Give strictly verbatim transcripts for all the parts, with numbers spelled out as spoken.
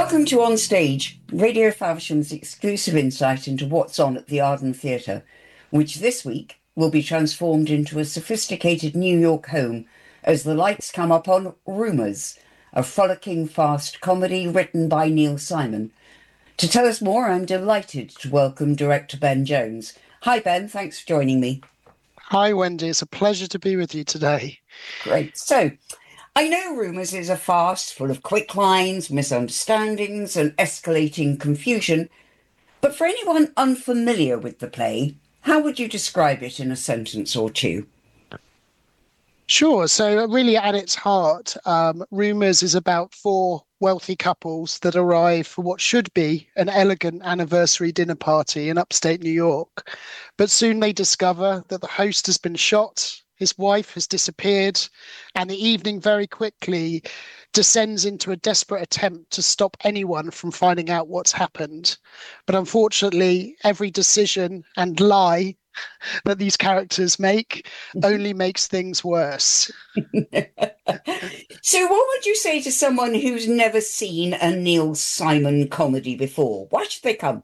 Welcome to On Stage, Radio Faversham's exclusive insight into what's on at the Arden Theatre, which this week will be transformed into a sophisticated New York home as the lights come up on Rumours, a frolicking fast comedy written by Neil Simon. To tell us more, I'm delighted to welcome director Ben Jones. Hi Ben, thanks for joining me. Hi Wendy, it's a pleasure to be with you today. Great. So, I know Rumours is a farce full of quick lines, misunderstandings, and escalating confusion, but for anyone unfamiliar with the play, how would you describe it in a sentence or two? Sure. So really at its heart, um, Rumours is about four wealthy couples that arrive for what should be an elegant anniversary dinner party in upstate New York. But soon they discover that the host has been shot, his wife has disappeared, and the evening very quickly descends into a desperate attempt to stop anyone from finding out what's happened. But unfortunately, every decision and lie that these characters make only makes things worse. So what would you say to someone who's never seen a Neil Simon comedy before? Why should they come?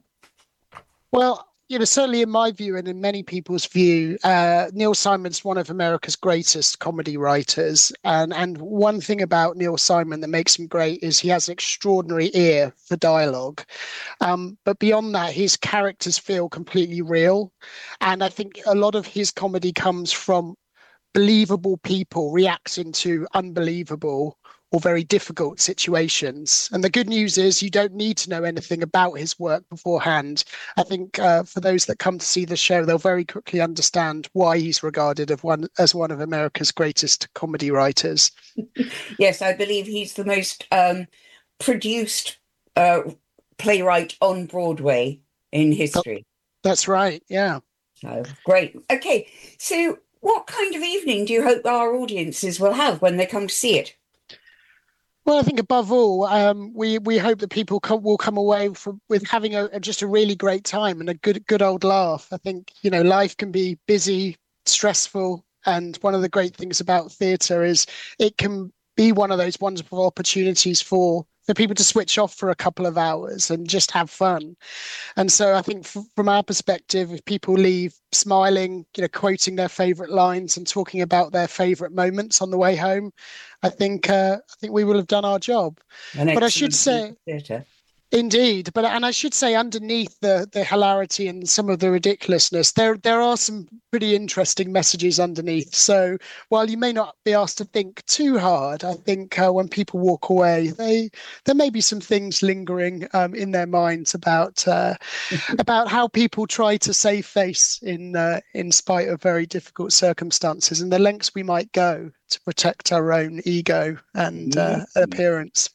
Well, you know, certainly in my view and in many people's view, uh, Neil Simon's one of America's greatest comedy writers. And, and one thing about Neil Simon that makes him great is he has an extraordinary ear for dialogue. Um, but beyond that, his characters feel completely real. And I think a lot of his comedy comes from believable people reacting to unbelievable or very difficult situations. And the good news is you don't need to know anything about his work beforehand. I think uh, for those that come to see the show, they'll very quickly understand why he's regarded as one, as one of America's greatest comedy writers. Yes, I believe he's the most um, produced uh, playwright on Broadway in history. That's right, yeah. So great. Okay, so what kind of evening do you hope our audiences will have when they come to see it? Well, I think above all, um, we we hope that people come, will come away from with having a, a just a really great time and a good good old laugh. I think, you know, life can be busy, stressful, and one of the great things about theatre is it can be one of those wonderful opportunities for for people to switch off for a couple of hours and just have fun. And so I think f- from our perspective, if people leave smiling, you know, quoting their favorite lines and talking about their favorite moments on the way home, I think uh, I think we will have done our job. An But I should excellent say, theatre. indeed, but and I should say, underneath the the hilarity and some of the ridiculousness, there there are some pretty interesting messages underneath. So while you may not be asked to think too hard, I think uh, when people walk away, they there may be some things lingering um, in their minds about uh, about how people try to save face in uh, in spite of very difficult circumstances and the lengths we might go to protect our own ego and uh, appearance.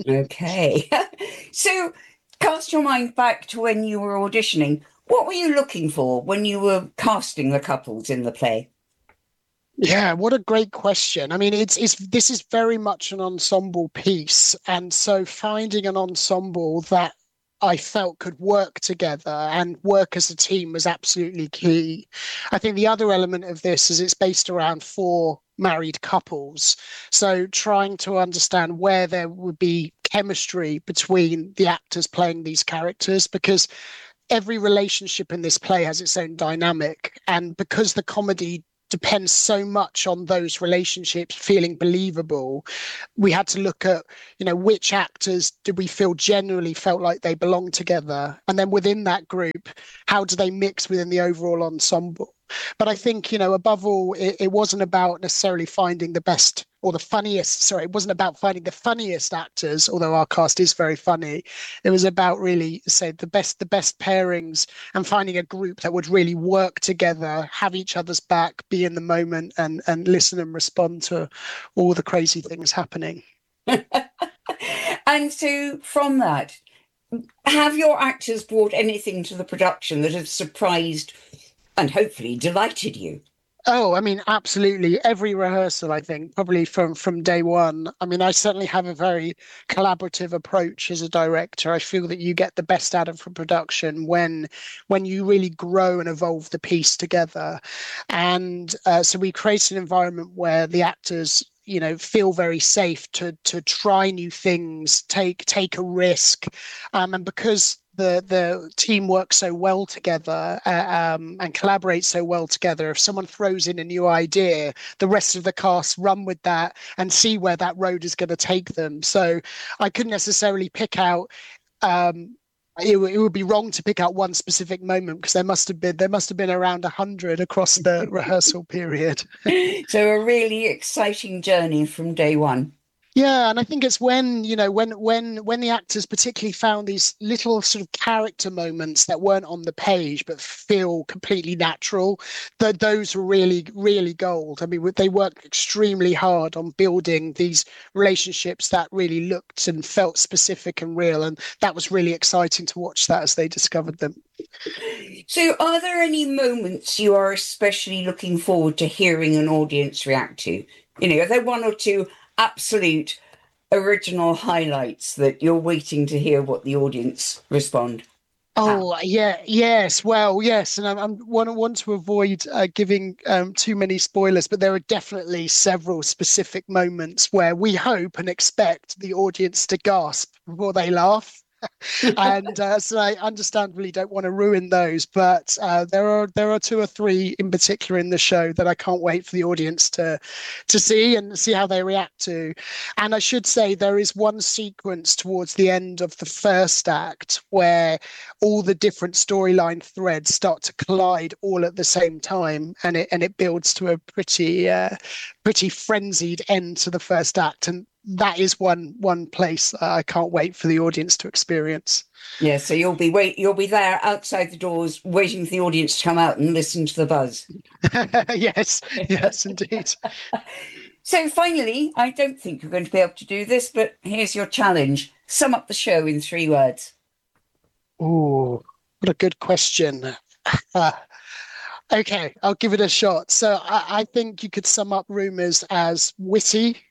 Okay. So cast your mind back to when you were auditioning. What were you looking for when you were casting the couples in the play? Yeah, what a great question. I mean, it's it's this is very much an ensemble piece, and so finding an ensemble that I felt could work together and work as a team was absolutely key. I think the other element of this is it's based around four married couples. So trying to understand where there would be chemistry between the actors playing these characters, because every relationship in this play has its own dynamic. And because the comedy depends so much on those relationships feeling believable, we had to look at, you know, which actors did we feel generally felt like they belong together, and then within that group, how do they mix within the overall ensemble. But I think, you know, above all, it, it wasn't about necessarily finding the best or the funniest. Sorry, it wasn't about finding the funniest actors, although our cast is very funny. It was about really, say, the best, the best pairings and finding a group that would really work together, have each other's back, be in the moment, and and listen and respond to all the crazy things happening. And so from that, have your actors brought anything to the production that has surprised and hopefully delighted you? Oh, I mean, absolutely. Every rehearsal, I think, probably from from day one. I mean, I certainly have a very collaborative approach as a director. I feel that you get the best out of a production when when you really grow and evolve the piece together. And uh, so we create an environment where the actors, you know, feel very safe to to try new things, take take a risk, um, and because the the team works so well together uh, um, and collaborates so well together, if someone throws in a new idea, the rest of the cast run with that and see where that road is going to take them. So I couldn't necessarily pick out. Um, It, it would be wrong to pick out one specific moment because there must have been there must have been around a hundred across the rehearsal period. So a really exciting journey from day one. Yeah, and I think it's when, you know, when when when the actors particularly found these little sort of character moments that weren't on the page but feel completely natural, that those were really, really gold. I mean, they worked extremely hard on building these relationships that really looked and felt specific and real, and that was really exciting to watch that as they discovered them. So are there any moments you are especially looking forward to hearing an audience react to? You know, are there one or two absolute original highlights that you're waiting to hear what the audience respond? Oh, yeah, yes, well, yes, and I I'm, want, want to avoid uh, giving um, too many spoilers, but there are definitely several specific moments where we hope and expect the audience to gasp before they laugh. and uh, so I understandably don't want to ruin those, but uh, there are there are two or three in particular in the show that I can't wait for the audience to to see and see how they react to. And I should say there is one sequence towards the end of the first act where all the different storyline threads start to collide all at the same time, and it and it builds to a pretty uh, pretty frenzied end to the first act. And that is one one place uh, I can't wait for the audience to experience. Yeah, so you'll be wait you'll be there outside the doors waiting for the audience to come out and listen to the buzz. yes, yes, indeed. So finally, I don't think you're going to be able to do this, but here's your challenge. Sum up the show in three words. Oh, what a good question. Uh, okay, I'll give it a shot. So I, I think you could sum up Rumours as witty,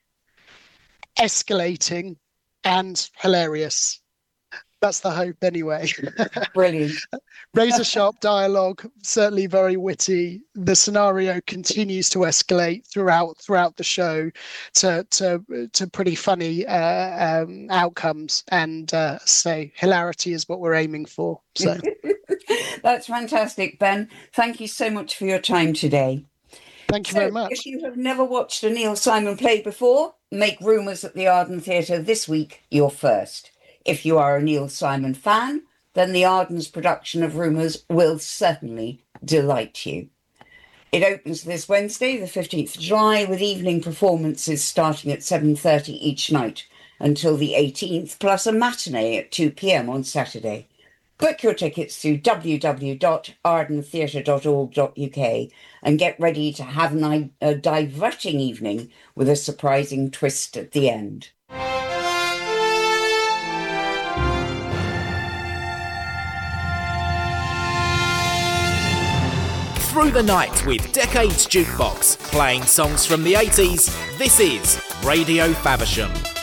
escalating, and hilarious. That's the hope anyway. Brilliant. Razor sharp dialogue, certainly very witty. The scenario continues to escalate throughout throughout the show to to to pretty funny uh, um, outcomes, and uh, say hilarity is what we're aiming for. So that's fantastic, Ben. Thank you so much for your time today. Thank you so very much. If you have never watched a Neil Simon play before, make Rumours at the Arden Theatre this week your first. If you are a Neil Simon fan, then the Arden's production of Rumours will certainly delight you. It opens this Wednesday, the fifteenth of July, with evening performances starting at seven thirty each night until the eighteenth, plus a matinee at two p.m. on Saturday. Book your tickets through w w w dot arden theatre dot org dot u k and get ready to have an, a diverting evening with a surprising twist at the end. Through the night with Decades Jukebox, playing songs from the eighties, this is Radio Faversham.